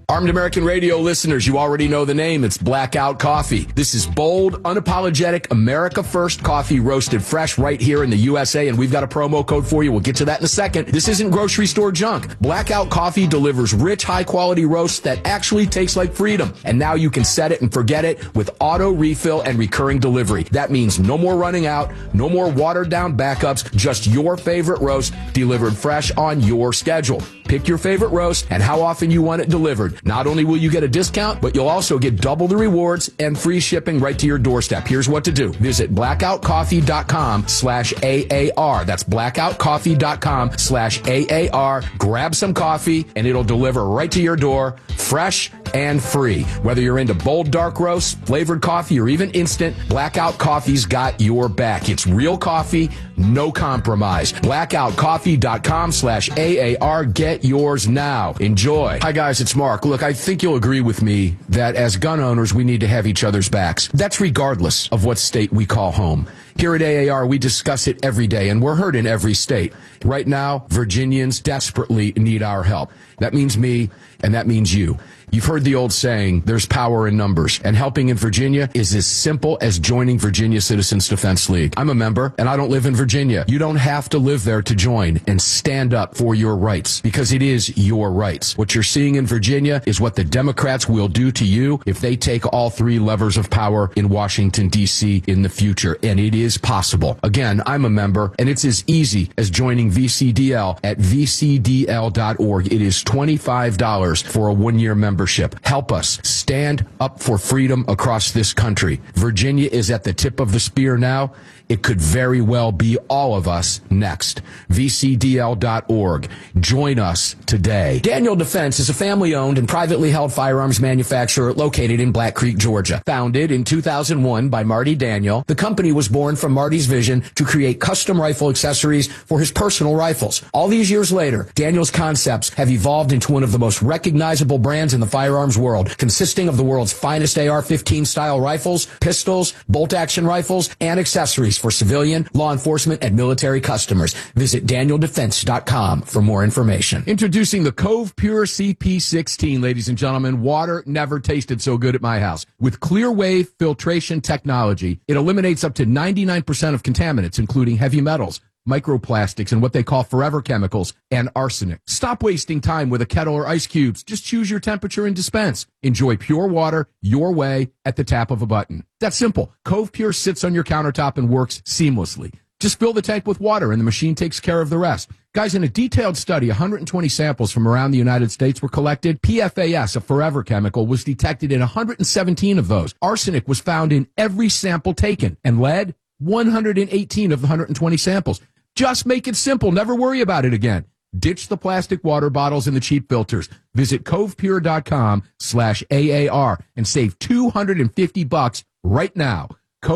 Armed American Radio listeners, you already know the name. It's Blackout Coffee. This is bold, unapologetic, America First coffee roasted fresh right here in the USA, and we've got a promo code for you. We'll get to that in a second. This isn't grocery store junk. Blackout Coffee delivers rich, high-quality roasts that actually taste like freedom. And now you can set it and forget it with auto refill and recurring delivery. That means no more running out, no more watered-down backups, just your favorite roast delivered fresh on your schedule. Pick your favorite roast and how often you want it delivered. Not only will you get a discount, but you'll also get double the rewards and free shipping right to your doorstep. Here's what to do. Visit blackoutcoffee.com/AAR. That's blackoutcoffee.com/AAR. Grab some coffee and it'll deliver right to your door, fresh and free. Whether you're into bold dark roasts, flavored coffee, or even instant, Blackout Coffee's got your back. It's real coffee, no compromise. blackoutcoffee.com/AAR. Get yours now. Enjoy. Hi guys, it's Mark. Look, I think you'll agree with me that as gun owners, we need to have each other's backs. That's regardless of what state we call home. Here at AAR, we discuss it every day, and we're heard in every state. Right now, Virginians desperately need our help. That means me, and that means you. You've heard the old saying, there's power in numbers, and helping in Virginia is as simple as joining Virginia Citizens Defense League. I'm a member, and I don't live in Virginia. You don't have to live there to join and stand up for your rights, because it is your rights. What you're seeing in Virginia is what the Democrats will do to you if they take all three levers of power in Washington, D.C. in the future, and it is possible. Again, I'm a member, and it's as easy as joining VCDL at vcdl.org. It is $25 for a one-year membership. Help us stand up for freedom across this country. Virginia is at the tip of the spear now. It could very well be all of us next. VCDL.org. Join us today. Daniel Defense is a family-owned and privately held firearms manufacturer located in Black Creek, Georgia. Founded in 2001 by Marty Daniel, the company was born from Marty's vision to create custom rifle accessories for his personal rifles. All these years later, Daniel's concepts have evolved into one of the most recognizable brands in the firearms world, consisting of the world's finest AR-15 style rifles, pistols, bolt-action rifles, and accessories for civilian, law enforcement, and military customers. Visit DanielDefense.com for more information. Introducing the Cove Pure CP16, ladies and gentlemen. Water never tasted so good at my house. With clear wave filtration technology, it eliminates up to 99% of contaminants, including heavy metals, microplastics, and what they call forever chemicals, and arsenic. Stop wasting time with a kettle or ice cubes. Just choose your temperature and dispense. Enjoy pure water your way at the tap of a button. That's simple. Cove Pure sits on your countertop and works seamlessly. Just fill the tank with water and the machine takes care of the rest. Guys, in a detailed study, 120 samples from around the United States were collected. PFAS, a forever chemical, was detected in 117 of those. Arsenic was found in every sample taken, and lead, 118 of the 120 samples. Just make it simple. Never worry about it again. Ditch the plastic water bottles and the cheap filters. Visit covepure.com/AAR and save $250 right now.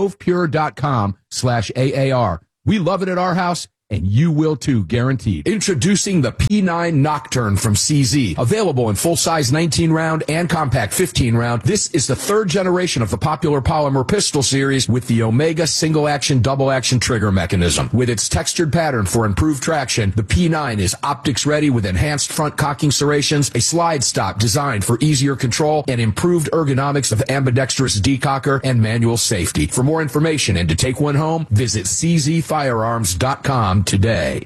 covepure.com/AAR. We love it at our house, and you will too, guaranteed. Introducing the P9 Nocturne from CZ. Available in full-size 19-round and compact 15-round, this is the third generation of the popular polymer pistol series with the Omega single-action, double-action trigger mechanism. With its textured pattern for improved traction, the P9 is optics-ready with enhanced front cocking serrations, a slide stop designed for easier control, and improved ergonomics of ambidextrous decocker and manual safety. For more information and to take one home, visit czfirearms.com today.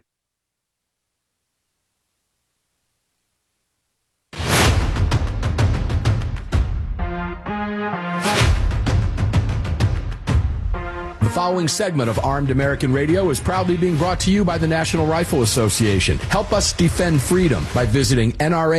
The following segment of Armed American Radio is proudly being brought to you by the National Rifle Association. Help us defend freedom by visiting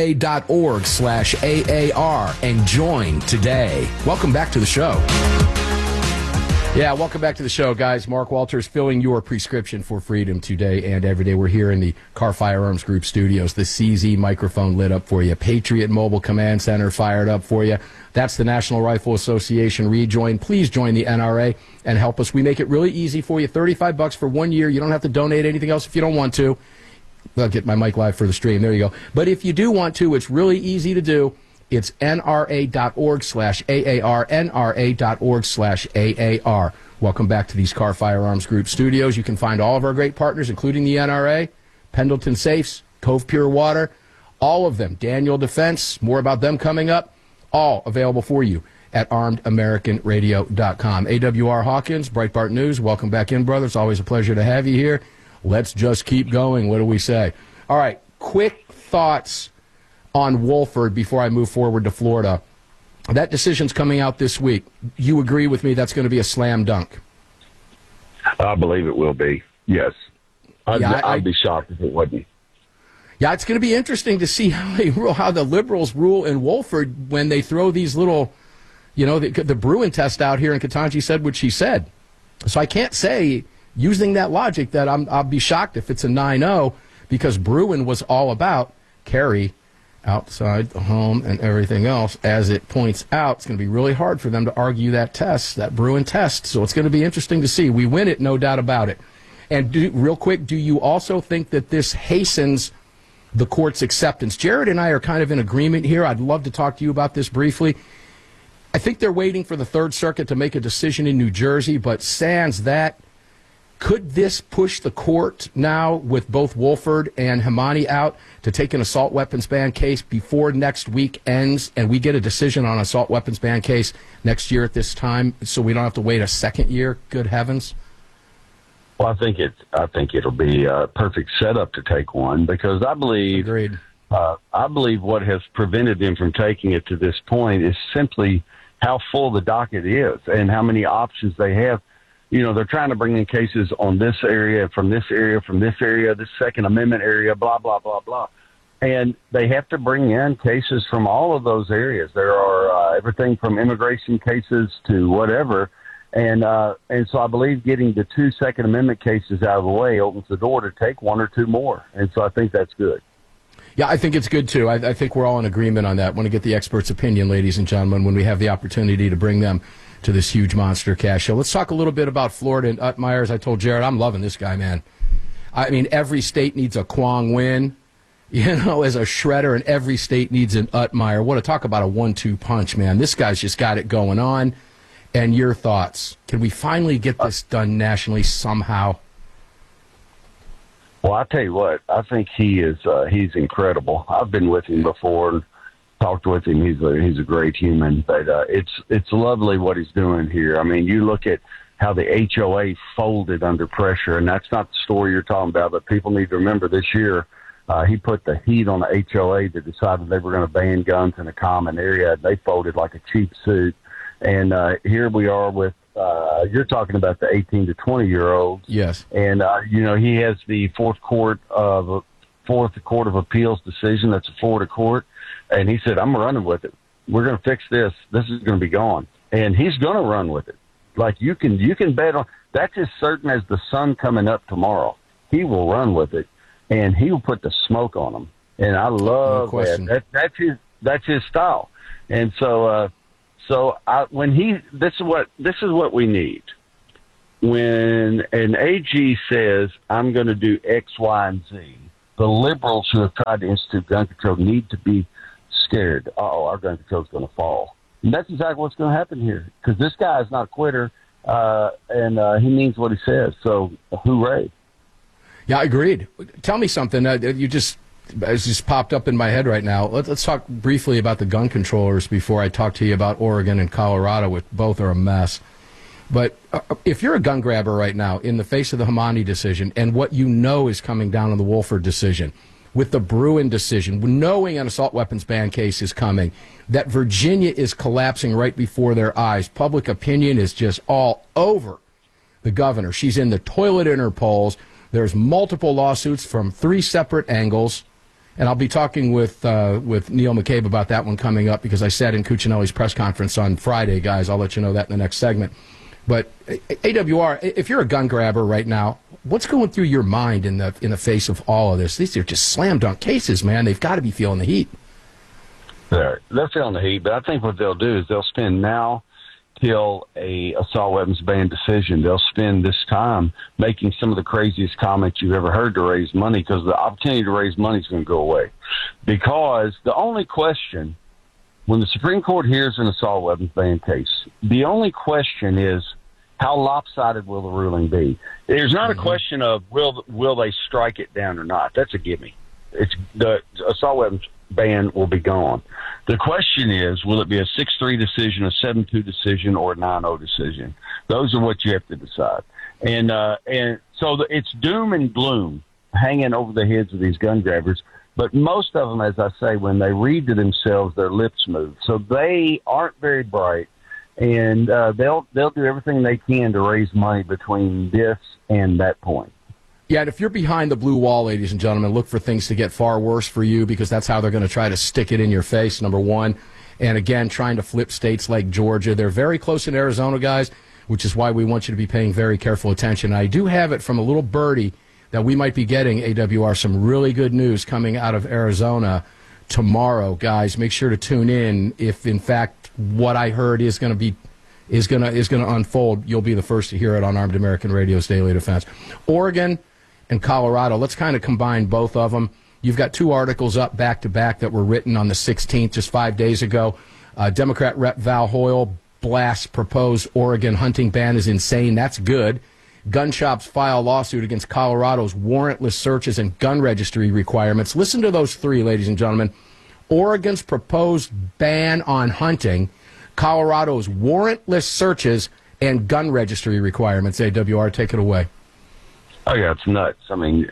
nra.org/AAR and join today. Welcome back to the show. Yeah, welcome back to the show, guys. Mark Walters filling your prescription for freedom today and every day. We're here in the Car Firearms Group studios. The CZ microphone lit up for you. Patriot Mobile Command Center fired up for you. That's the National Rifle Association. Rejoin. Please join the NRA and help us. We make it really easy for you. $35 for 1 year. You don't have to donate anything else if you don't want to. I'll get my mic live for the stream. There you go. But if you do want to, it's really easy to do. It's nra.org/AAR, nra.org/AAR. Welcome back to these Car Firearms Group studios. You can find all of our great partners, including the NRA, Pendleton Safes, Cove Pure Water, All of them. Daniel Defense, more about them coming up. All available for you at armedamericanradio.com. AWR Hawkins, Breitbart News, welcome back in, brother. It's always a pleasure to have you here. Let's just keep going. What do we say? All right, quick thoughts on Wohlford before I move forward to Florida. That decision's coming out this week. You agree with me that's going to be a slam dunk? I believe it will be, yes. I'd be shocked if it wasn't. Yeah, it's going to be interesting to see how the liberals rule in Wohlford when they throw these little, the Bruen test out here, and Ketanji said what she said. So I can't say, using that logic, that I'll be shocked if it's a 9-0, because Bruen was all about carry outside the home and everything else. As it points out, it's going to be really hard for them to argue that test, that Bruen test. So it's going to be interesting to see. We win it, no doubt about it. And real quick, do you also think that this hastens the court's acceptance? Jared and I are kind of in agreement here. I'd love to talk to you about this briefly. I think they're waiting for the Third Circuit to make a decision in New Jersey, but sans that, could this push the court now, with both Wohlford and Hamani out, to take an assault weapons ban case before next week ends, and we get a decision on assault weapons ban case next year at this time, so we don't have to wait a second year? Good heavens. Well, I think it'll be a perfect setup to take one, because I believe what has prevented them from taking it to this point is simply how full the docket is and how many options they have. They're trying to bring in cases on this area, from this area, this Second Amendment area, blah, blah, blah, blah. And they have to bring in cases from all of those areas. There are everything from immigration cases to whatever. And so I believe getting the 2 Second Amendment cases out of the way opens the door to take 1 or 2 more. And so I think that's good. Yeah, I think it's good, too. I think we're all in agreement on that. I want to get the experts' opinion, ladies and gentlemen, when we have the opportunity to bring them to this huge monster cash show. Let's talk a little bit about Florida and Utmire. As I told Jared, I'm loving this guy, man. I mean, every state needs a Kwong win, as a shredder, and every state needs an Utmire. What to talk about a 1-2 punch, man. This guy's just got it going on. And your thoughts? Can we finally get this done nationally somehow? Well, I tell you what, I think he's incredible. I've been with him before and talked with him. He's a great human, but it's lovely what he's doing here. I mean, you look at how the HOA folded under pressure, and that's not the story you're talking about, but people need to remember this year he put the heat on the HOA that decided they were going to ban guns in a common area. They folded like a cheap suit. And here we are with, you're talking about the 18 to 20-year-olds. Yes. And, he has the Fourth Court of Appeals decision. That's a Florida court. And he said, I'm running with it. We're going to fix this. This is going to be gone. And he's going to run with it. Like you can bet on, that's as certain as the sun coming up tomorrow. He will run with it, and he will put the smoke on them. And I love that. That's his style. And so, this is what we need. When an AG says, I'm going to do X, Y, and Z, the liberals who have tried to institute gun control need to be scared. Our gun control is going to fall. And that's exactly what's going to happen here, because this guy is not a quitter, and he means what he says. So, hooray. Yeah, agreed. Tell me something. It's just popped up in my head right now. Let's talk briefly about the gun controllers before I talk to you about Oregon and Colorado, which both are a mess. But if you're a gun grabber right now in the face of the Hamani decision and what you know is coming down on the Wohlford decision, with the Bruen decision, knowing an assault weapons ban case is coming, that Virginia is collapsing right before their eyes, public opinion is just all over the governor. She's in the toilet in her polls. There's multiple lawsuits from 3 separate angles. And I'll be talking with Neil McCabe about that one coming up, because I sat in Cuccinelli's press conference on Friday, guys. I'll let you know that in the next segment. But AWR, if you're a gun grabber right now, what's going through your mind in the face of all of this? These are just slam dunk cases, man. They've got to be feeling the heat. They're feeling the heat, but I think what they'll do is they'll spend now till a assault weapons ban decision. They'll spend this time making some of the craziest comments you've ever heard to raise money, because the opportunity to raise money is going to go away. Because the only question, when the Supreme Court hears an assault weapons ban case, the only question is, how lopsided will the ruling be? There's not a question of will they strike it down or not. That's a gimme. the assault weapons ban will be gone. The question is, will it be a 6-3 decision, a 7-2 decision, or a 9-0 decision? Those are what you have to decide. And so it's doom and gloom hanging over the heads of these gun grabbers. But most of them, as I say, when they read to themselves, their lips move. So they aren't very bright, and they'll do everything they can to raise money between this and that point. Yeah, and if you're behind the blue wall, ladies and gentlemen, look for things to get far worse for you, because that's how they're going to try to stick it in your face, number one. And again, trying to flip states like Georgia. They're very close in Arizona, guys, which is why we want you to be paying very careful attention. I do have it from a little birdie that we might be getting, AWR, some really good news coming out of Arizona tomorrow, guys. Make sure to tune in. If, in fact, what I heard is going to unfold, you'll be the first to hear it on Armed American Radio's Daily Defense. Oregon and Colorado, let's kind of combine both of them. You've got two articles up back-to-back that were written on the 16th, just 5 days ago. Democrat Rep. Val Hoyle blasts proposed Oregon hunting ban is insane. That's good. Gun shops file lawsuit against Colorado's warrantless searches and gun registry requirements. Listen to those three, ladies and gentlemen. Oregon's proposed ban on hunting, Colorado's warrantless searches, and gun registry requirements. AWR, take it away. Oh, yeah, it's nuts. I mean,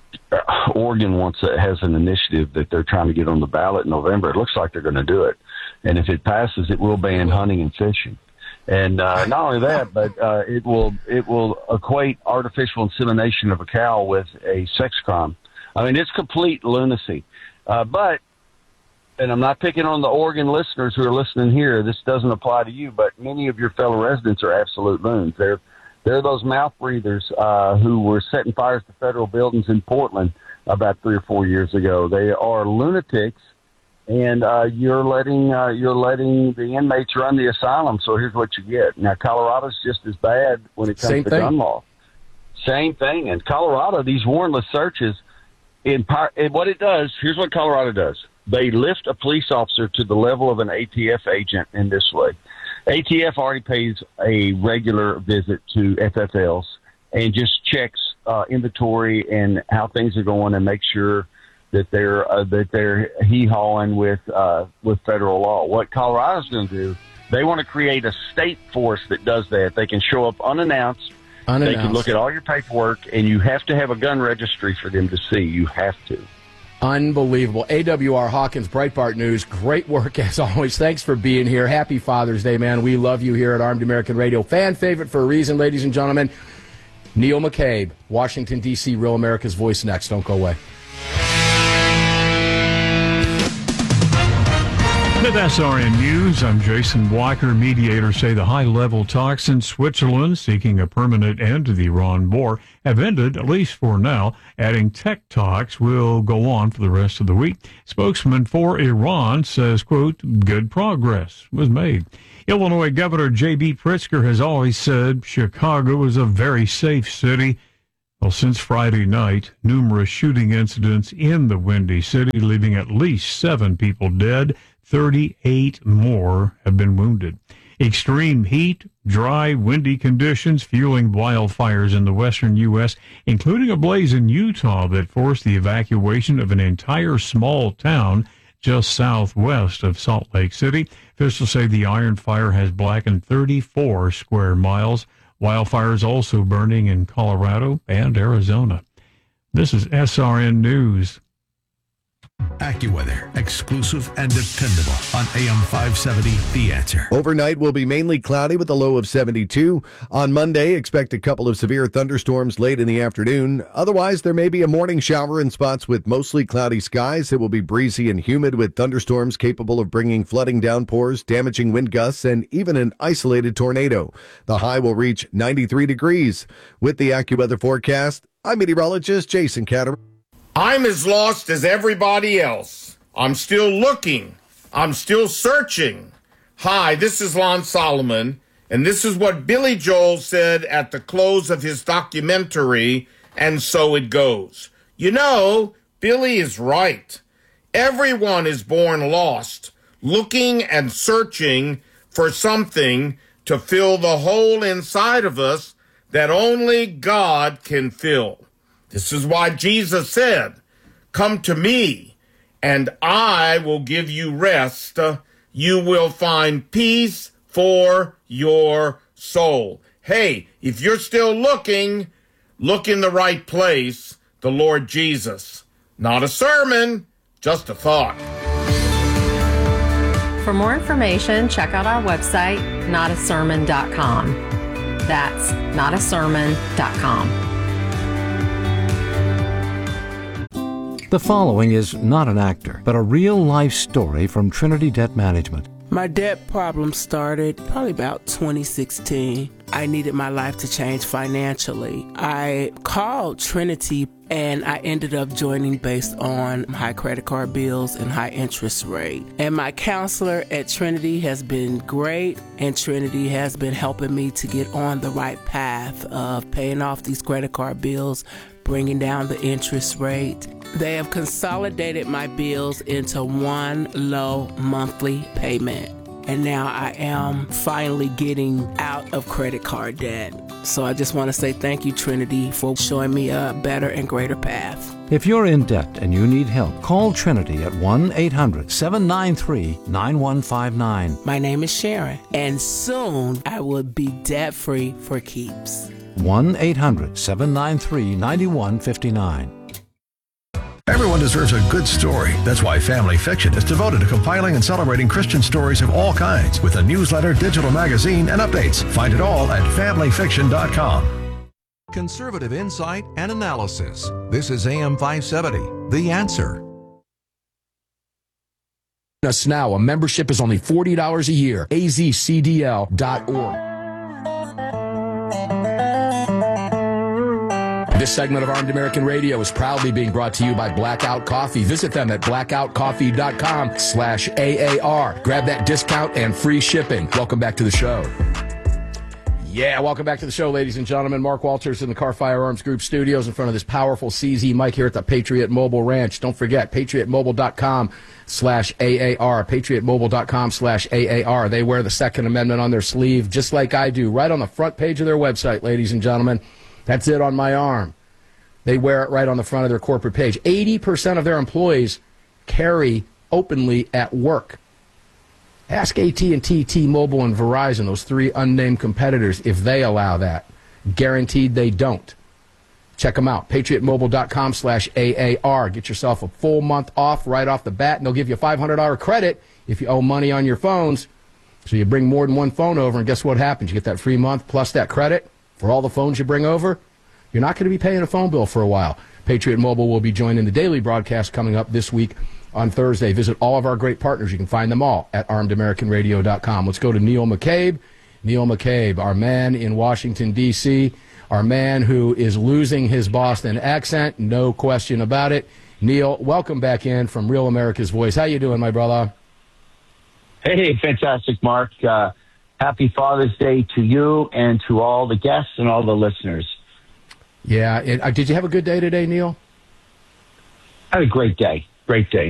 Oregon has an initiative that they're trying to get on the ballot in November. It looks like they're going to do it. And if it passes, it will ban hunting and fishing. And not only that, but it will equate artificial insemination of a cow with a sex crime. I mean, it's complete lunacy. But, and I'm not picking on the Oregon listeners who are listening here. This doesn't apply to you, but many of your fellow residents are absolute loons. They're those mouth breathers who were setting fires to federal buildings in Portland about 3 or 4 years ago. They are lunatics. And you're letting the inmates run the asylum. So here's what you get. Now, Colorado's just as bad when it comes to gun law. Same thing. In Colorado, these warrantless searches, what it does, here's what Colorado does. They lift a police officer to the level of an ATF agent in this way. ATF already pays a regular visit to FFLs and just checks inventory and how things are going and make sure that they're hee-hawing with federal law. What Colorado's going to do, they want to create a state force that does that. They can show up unannounced. They can look at all your paperwork, and you have to have a gun registry for them to see. You have to. Unbelievable. AWR Hawkins, Breitbart News, great work as always. Thanks for being here. Happy Father's Day, man. We love you here at Armed American Radio. Fan favorite for a reason, ladies and gentlemen. Neil McCabe, Washington, D.C., Real America's Voice next. Don't go away. With SRN News, I'm Jason Walker. Mediators say the high-level talks in Switzerland seeking a permanent end to the Iran war have ended, at least for now, adding tech talks will go on for the rest of the week. Spokesman for Iran says, quote, good progress was made. Illinois Governor J.B. Pritzker has always said Chicago is a very safe city. Well, since Friday night, numerous shooting incidents in the Windy City, leaving at least 7 people dead. 38 more have been wounded. Extreme heat, dry, windy conditions fueling wildfires in the western U.S., including a blaze in Utah that forced the evacuation of an entire small town just southwest of Salt Lake City. Officials say the Iron Fire has blackened 34 square miles. Wildfires also burning in Colorado and Arizona. This is SRN News. AccuWeather, exclusive and dependable on AM 570, The Answer. Overnight will be mainly cloudy with a low of 72. On Monday, expect a couple of severe thunderstorms late in the afternoon. Otherwise, there may be a morning shower in spots with mostly cloudy skies. It will be breezy and humid with thunderstorms capable of bringing flooding downpours, damaging wind gusts, and even an isolated tornado. The high will reach 93 degrees. With the AccuWeather forecast, I'm meteorologist Jason Catter. I'm as lost as everybody else. I'm still looking. I'm still searching. Hi, this is Lon Solomon, and this is what Billy Joel said at the close of his documentary, And So It Goes. You know, Billy is right. Everyone is born lost, looking and searching for something to fill the hole inside of us that only God can fill. This is why Jesus said, Come to me, and I will give you rest. You will find peace for your soul. Hey, if you're still looking, look in the right place, the Lord Jesus. Not a sermon, just a thought. For more information, check out our website, notasermon.com. That's notasermon.com. The following is not an actor, but a real-life story from Trinity Debt Management. My debt problem started probably about 2016. I needed my life to change financially. I called Trinity and I ended up joining based on high credit card bills and high interest rate. And my counselor at Trinity has been great, and Trinity has been helping me to get on the right path of paying off these credit card bills, bringing down the interest rate. They have consolidated my bills into one low monthly payment. And now I am finally getting out of credit card debt. So I just want to say thank you, Trinity, for showing me a better and greater path. If you're in debt and you need help, call Trinity at 1-800-793-9159. My name is Sharon, and soon I will be debt-free for keeps. 1-800-793-9159. Everyone deserves a good story. That's why Family Fiction is devoted to compiling and celebrating Christian stories of all kinds with a newsletter, digital magazine, and updates. Find it all at familyfiction.com. Conservative insight and analysis. This is AM 570, The Answer. Us now. A membership is only $40 a year. azcdl.org. This segment of Armed American Radio is proudly being brought to you by Blackout Coffee. Visit them at blackoutcoffee.com/AAR. Grab that discount and free shipping. Welcome back to the show. Yeah, welcome back to the show, ladies and gentlemen. Mark Walters in the Car Firearms Group studios in front of this powerful CZ mic here at the Patriot Mobile Ranch. Don't forget, patriotmobile.com/AAR, patriotmobile.com/AAR. They wear the Second Amendment on their sleeve, just like I do, right on the front page of their website, ladies and gentlemen. That's it on my arm. They wear it right on the front of their corporate page. 80% of their employees carry openly at work. Ask AT&T, T-Mobile, and Verizon, those three unnamed competitors, if they allow that. Guaranteed they don't. Check them out, patriotmobile.com/AAR. Get yourself a full month off right off the bat, and they'll give you a $500 credit if you owe money on your phones. So you bring more than one phone over, and guess what happens? You get that free month plus that credit for all the phones you bring over. You're not going to be paying a phone bill for a while. Patriot Mobile will be joining the daily broadcast coming up this week on Thursday. Visit all of our great partners. You can find them all at armedamericanradio.com. Let's go to Neil McCabe. Neil McCabe, our man in Washington, D.C., our man who is losing his Boston accent, no question about it. Neil, welcome back in from Real America's Voice. How you doing, my brother? Hey, fantastic, Mark. Happy Father's Day to you and to all the guests and all the listeners. Yeah. Did you have a good day today, Neil? I had a great day. Great day.